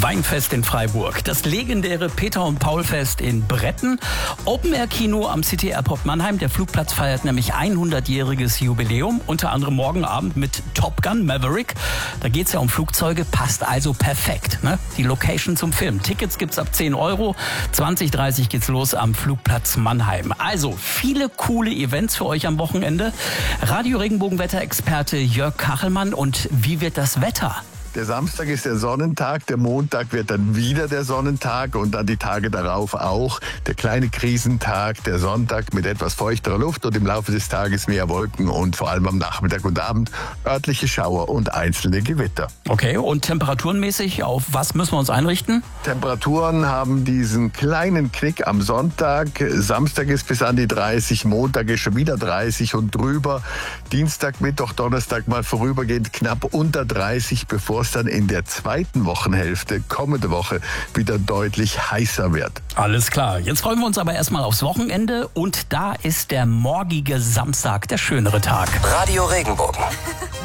Weinfest in Freiburg, das legendäre Peter und Paul Fest in Bretten, Open-Air-Kino am City Airport Mannheim. Der Flugplatz feiert nämlich 100-jähriges Jubiläum, unter anderem morgen Abend mit Top Gun Maverick. Da geht's ja um Flugzeuge, passt also perfekt, ne? Die Location zum Film. Tickets gibt's ab 10 Euro, 20:30 geht's los am Flugplatz Mannheim. Also viele coole Events für euch am Wochenende. Radio Regenbogen-Wetterexperte Jörg Kachelmann. Und wie wird das Wetter? Der Samstag ist der Sonnentag, der Montag wird dann wieder der Sonnentag und dann die Tage darauf auch. Der kleine Krisentag, der Sonntag mit etwas feuchterer Luft und im Laufe des Tages mehr Wolken und vor allem am Nachmittag und Abend örtliche Schauer und einzelne Gewitter. Okay, und temperaturenmäßig, auf was müssen wir uns einrichten? Temperaturen haben diesen kleinen Knick am Sonntag. Samstag ist bis an die 30, Montag ist schon wieder 30 und drüber. Dienstag, Mittwoch, Donnerstag mal vorübergehend knapp unter 30, bevor es dann in der zweiten Wochenhälfte, kommende Woche, wieder deutlich heißer wird. Alles klar. Jetzt freuen wir uns aber erstmal aufs Wochenende und da ist der morgige Samstag der schönere Tag. Radio Regenbogen.